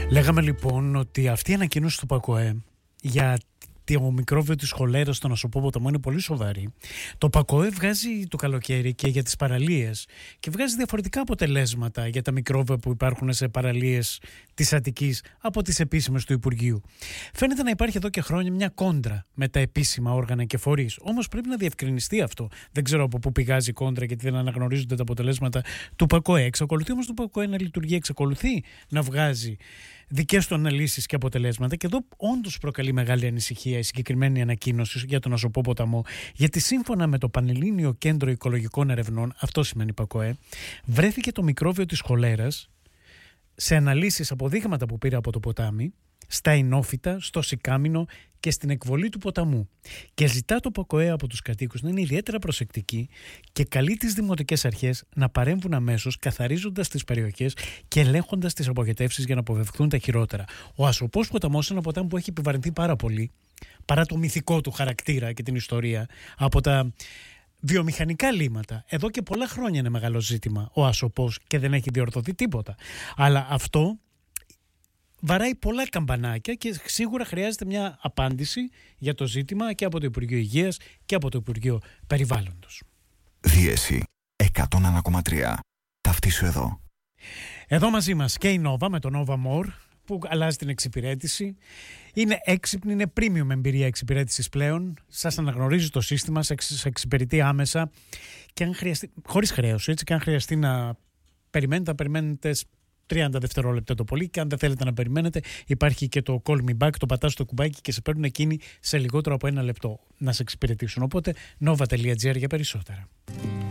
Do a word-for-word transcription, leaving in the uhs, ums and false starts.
Λέγαμε λοιπόν ότι αυτή η ανακοίνωση του ΠΑΚΟΕ για το μικρόβιο της χολέρας στον Ασωπόποταμό είναι πολύ σοβαρή. Το ΠΑΚΟΕ βγάζει το καλοκαίρι και για τις παραλίες και βγάζει διαφορετικά αποτελέσματα για τα μικρόβια που υπάρχουν σε παραλίες της Αττικής από τις επίσημες του Υπουργείου. Φαίνεται να υπάρχει εδώ και χρόνια μια κόντρα με τα επίσημα όργανα και φορείς. Όμως πρέπει να διευκρινιστεί αυτό. Δεν ξέρω από πού πηγάζει η κόντρα, γιατί δεν αναγνωρίζονται τα αποτελέσματα του ΠΑΚΟΕ. Εξακολουθεί όμως το ΠΑΚΟΕ να λειτουργεί, εξακολουθεί να βγάζει δικές του αναλύσεις και αποτελέσματα, και εδώ όντως προκαλεί μεγάλη ανησυχία η συγκεκριμένη ανακοίνωση για τον Ασωπόποταμό, γιατί σύμφωνα με το Πανελλήνιο Κέντρο Οικολογικών Ερευνών, αυτό σημαίνει ΠΑΚΟΕ, βρέθηκε το μικρόβιο της χολέρας σε αναλύσεις από δείγματα που πήρε από το ποτάμι, στα ενόφυτα, στο Σικάμινο και στην εκβολή του ποταμού. Και ζητά το ΠΑΚΟΕ από τους κατοίκους να είναι ιδιαίτερα προσεκτικοί και καλεί τις δημοτικές αρχές να παρέμβουν αμέσως, καθαρίζοντας τις περιοχές και ελέγχοντας τις απογετεύσεις για να αποφευχθούν τα χειρότερα. Ο Ασωπός ποταμός είναι ένα ποτάμι που έχει επιβαρυνθεί πάρα πολύ, παρά το μυθικό του χαρακτήρα και την ιστορία, από τα βιομηχανικά λίμματα. Εδώ και πολλά χρόνια είναι μεγάλο ζήτημα ο Ασωπός και δεν έχει διορθωθεί τίποτα. Αλλά αυτό βαράει πολλά καμπανάκια και σίγουρα χρειάζεται μια απάντηση για το ζήτημα και από το Υπουργείο Υγείας και από το Υπουργείο Περιβάλλοντος. Δίεση εκατόν ένα κόμμα τρία. Ταυτίσου εδώ. Εδώ μαζί μας και η Nova με το Nova More, που αλλάζει την εξυπηρέτηση. Είναι έξυπνη, είναι premium εμπειρία εξυπηρέτησης πλέον. Σας αναγνωρίζει το σύστημα, σας εξυπηρετεί άμεσα και αν χρειαστεί, χωρίς χρέος, έτσι, και αν χρειαστεί να περιμένετε, να περιμένετε τριάντα δευτερόλεπτα το πολύ, και αν δεν θέλετε να περιμένετε υπάρχει και το call me back, το πατάς στο κουμπάκι και σε παίρνουν εκείνοι σε λιγότερο από ένα λεπτό να σε εξυπηρετήσουν. Οπότε nova τελεία gr για περισσότερα.